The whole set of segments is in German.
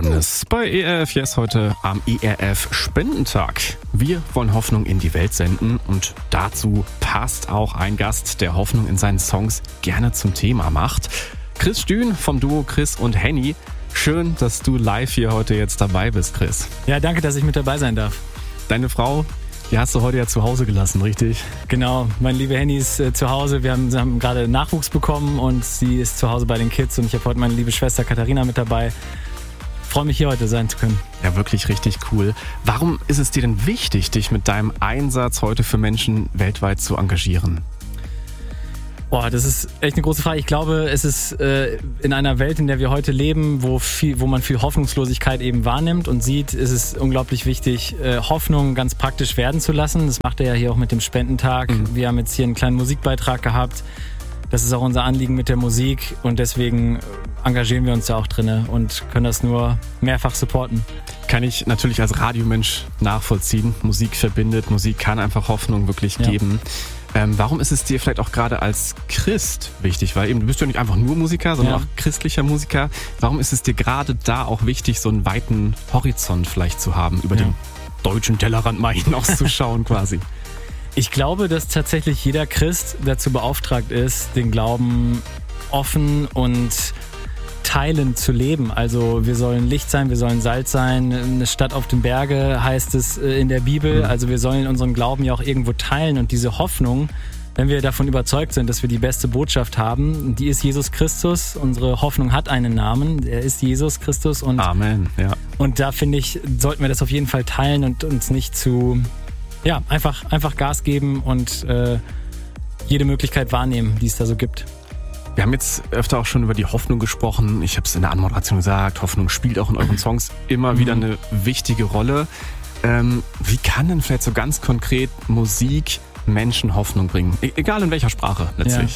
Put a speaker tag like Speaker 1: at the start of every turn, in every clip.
Speaker 1: Darkness bei ERF Yes heute am ERF Spendentag. Wir wollen Hoffnung in die Welt senden und dazu passt auch ein Gast, der Hoffnung in seinen Songs gerne zum Thema macht. Chris Stühn vom Duo Chris und Henny. Schön, dass du live hier heute jetzt dabei bist, Chris.
Speaker 2: Ja, danke, dass ich mit dabei sein darf.
Speaker 1: Deine Frau, die hast du heute ja zu Hause gelassen, richtig?
Speaker 2: Genau, meine liebe Henny ist zu Hause. Wir haben gerade Nachwuchs bekommen und sie ist zu Hause bei den Kids und ich habe heute meine liebe Schwester Katharina mit dabei. Freue mich, hier heute sein zu können.
Speaker 1: Ja, wirklich richtig cool. Warum ist es dir denn wichtig, dich mit deinem Einsatz heute für Menschen weltweit zu engagieren?
Speaker 2: Boah, das ist echt eine große Frage. Ich glaube, es ist in einer Welt, in der wir heute leben, wo man viel Hoffnungslosigkeit eben wahrnimmt und sieht, ist es unglaublich wichtig, Hoffnung ganz praktisch werden zu lassen. Das macht er ja hier auch mit dem Spendentag. Wir haben jetzt hier einen kleinen Musikbeitrag gehabt. Das ist auch unser Anliegen mit der Musik und deswegen engagieren wir uns da auch drin und können das nur mehrfach supporten.
Speaker 1: Kann ich natürlich als Radiomensch nachvollziehen. Musik verbindet, Musik kann einfach Hoffnung wirklich geben. Warum ist es dir vielleicht auch gerade als Christ wichtig? Weil eben du bist ja nicht einfach nur Musiker, sondern auch christlicher Musiker. Warum ist es dir gerade da auch wichtig, so einen weiten Horizont vielleicht zu haben, über den deutschen Tellerrand mal hinauszuschauen quasi?
Speaker 2: Ich glaube, dass tatsächlich jeder Christ dazu beauftragt ist, den Glauben offen und teilend zu leben. Also wir sollen Licht sein, wir sollen Salz sein. Eine Stadt auf dem Berge heißt es in der Bibel. Also wir sollen unseren Glauben ja auch irgendwo teilen und diese Hoffnung, wenn wir davon überzeugt sind, dass wir die beste Botschaft haben, die ist Jesus Christus. Unsere Hoffnung hat einen Namen, er ist Jesus Christus. Und
Speaker 1: Amen, ja.
Speaker 2: Und da finde ich, sollten wir das auf jeden Fall teilen und uns nicht einfach Gas geben und jede Möglichkeit wahrnehmen, die es da so gibt.
Speaker 1: Wir haben jetzt öfter auch schon über die Hoffnung gesprochen. Ich habe es in der Anmoderation gesagt, Hoffnung spielt auch in euren Songs immer wieder eine wichtige Rolle. Wie kann denn vielleicht so ganz konkret Musik Menschen Hoffnung bringen? Egal in welcher Sprache letztlich.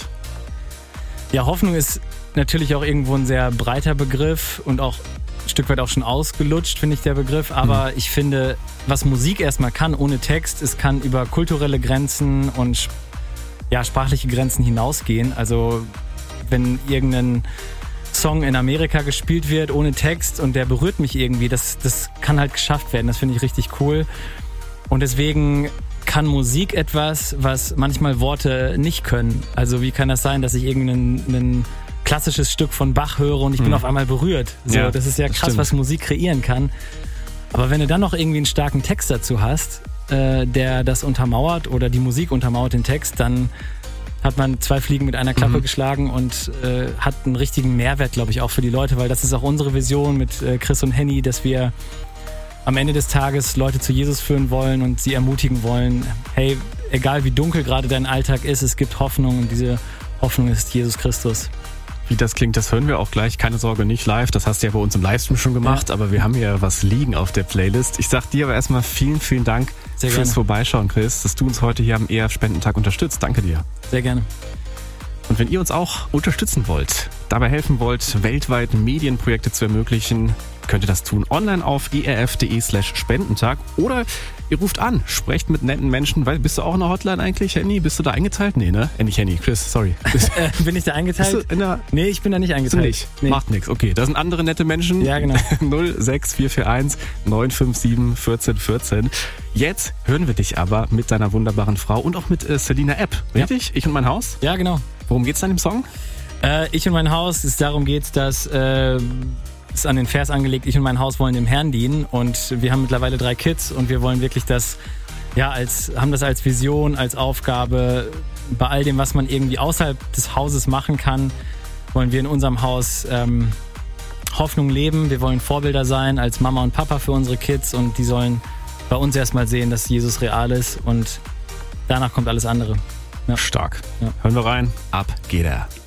Speaker 2: Ja, Hoffnung ist natürlich auch irgendwo ein sehr breiter Begriff und auch ein Stück weit auch schon ausgelutscht, finde ich, der Begriff. Aber ich finde, was Musik erstmal kann, ohne Text, es kann über kulturelle Grenzen und sprachliche Grenzen hinausgehen. Also wenn irgendein Song in Amerika gespielt wird ohne Text und der berührt mich irgendwie, das kann halt geschafft werden. Das finde ich richtig cool. Und deswegen kann Musik etwas, was manchmal Worte nicht können. Also wie kann das sein, dass ich irgendein klassisches Stück von Bach höre und ich bin auf einmal berührt. So, das ist ja krass, was Musik kreieren kann. Aber wenn du dann noch irgendwie einen starken Text dazu hast, der das untermauert oder die Musik untermauert den Text, dann hat man 2 Fliegen mit einer Klappe geschlagen und hat einen richtigen Mehrwert, glaube ich, auch für die Leute, weil das ist auch unsere Vision mit Chris und Henny, dass wir am Ende des Tages Leute zu Jesus führen wollen und sie ermutigen wollen, hey, egal wie dunkel gerade dein Alltag ist, es gibt Hoffnung und diese Hoffnung ist Jesus Christus.
Speaker 1: Wie das klingt, das hören wir auch gleich. Keine Sorge, nicht live. Das hast du ja bei uns im Livestream schon gemacht. Aber wir haben hier was liegen auf der Playlist. Ich sag dir aber erstmal vielen, vielen Dank fürs Vorbeischauen, Chris, dass du uns heute hier am ERF Spendentag unterstützt. Danke dir.
Speaker 2: Sehr gerne.
Speaker 1: Und wenn ihr uns auch unterstützen wollt, dabei helfen wollt, weltweit Medienprojekte zu ermöglichen, könnt ihr das tun online auf erf.de/Spendentag oder ihr ruft an, sprecht mit netten Menschen. Bist du auch in der Hotline eigentlich, Henny? Bist du da eingeteilt? Nee, ne? Nicht Henny, Chris, sorry.
Speaker 2: Bin ich da eingeteilt? Nee, ich bin da nicht eingeteilt.
Speaker 1: Nicht? Nee. Macht nichts. Okay, da sind andere nette Menschen.
Speaker 2: Ja, genau.
Speaker 1: 06441 957 1414. Jetzt hören wir dich aber mit deiner wunderbaren Frau und auch mit Selina Epp, richtig? Ich und mein Haus?
Speaker 2: Ja, genau.
Speaker 1: Worum geht's dann im Song?
Speaker 2: Ich und mein Haus, darum geht's, dass ist an den Vers angelegt, ich und mein Haus wollen dem Herrn dienen und wir haben mittlerweile 3 Kids und wir wollen wirklich haben das als Vision, als Aufgabe, bei all dem, was man irgendwie außerhalb des Hauses machen kann, wollen wir in unserem Haus Hoffnung leben. Wir wollen Vorbilder sein als Mama und Papa für unsere Kids und die sollen bei uns erstmal sehen, dass Jesus real ist und danach kommt alles andere.
Speaker 1: Ja. Stark. Ja. Hören wir rein. Ab geht er.